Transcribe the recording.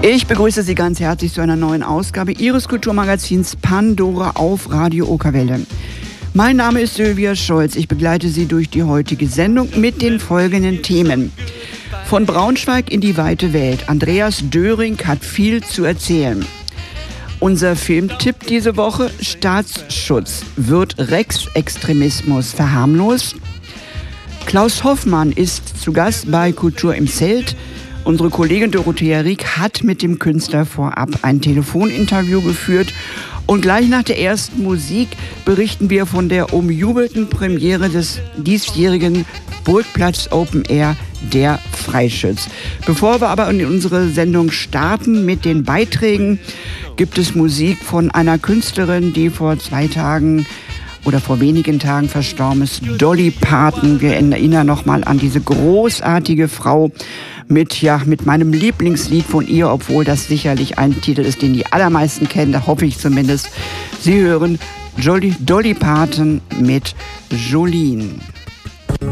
Ich begrüße Sie ganz herzlich zu einer neuen Ausgabe Ihres Kulturmagazins Pandora auf Radio Okerwelle. Mein Name ist Sylvia Scholz. Ich begleite Sie durch die heutige Sendung mit den folgenden Themen. Von Braunschweig in die weite Welt. Andreas Döring hat viel zu erzählen. Unser Filmtipp diese Woche: Staatsschutz. Wird Rechtsextremismus verharmlost? Klaus Hoffmann ist zu Gast bei Kultur im Zelt. Unsere Kollegin Dorothea Rieck hat mit dem Künstler vorab ein Telefoninterview geführt. Und gleich nach der ersten Musik berichten wir von der umjubelten Premiere des diesjährigen Burgplatz Open Air, der Freischütz. Bevor wir aber in unsere Sendung starten mit den Beiträgen, gibt es Musik von einer Künstlerin, die vor wenigen Tagen verstorben ist, Dolly Parton. Wir erinnern nochmal an diese großartige Frau mit meinem Lieblingslied von ihr, obwohl das sicherlich ein Titel ist, den die allermeisten kennen, da hoffe ich zumindest. Sie hören Dolly Parton mit Jolene.